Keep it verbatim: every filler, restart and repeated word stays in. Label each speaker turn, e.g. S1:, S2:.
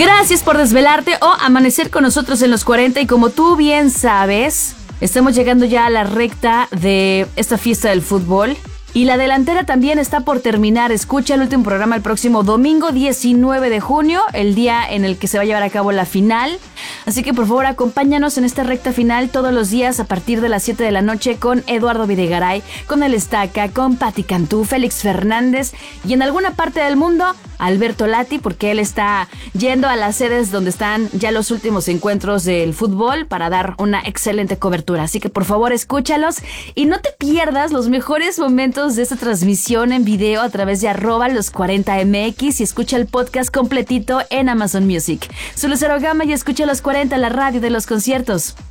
S1: Gracias por desvelarte o amanecer con nosotros en los cuarenta y como tú bien sabes, estamos llegando ya a la recta de esta fiesta del fútbol. Y la delantera también está por terminar. Escucha el último programa el próximo domingo diecinueve de junio, el día en el que se va a llevar a cabo la final. Así que por favor acompáñanos en esta recta final todos los días a partir de las siete de la noche con Eduardo Videgaray, con El Estaca, con Pati Cantú, Félix Fernández y en alguna parte del mundo Alberto Lati, porque él está yendo a las sedes donde están ya los últimos encuentros del fútbol para dar una excelente cobertura. Así que por favor escúchalos y no te pierdas los mejores momentos de esta transmisión en video a través de arroba los cuarenta M X y escucha el podcast completito en Amazon Music. Soy Lucero Gama y escucha los cuarenta, la radio de los conciertos.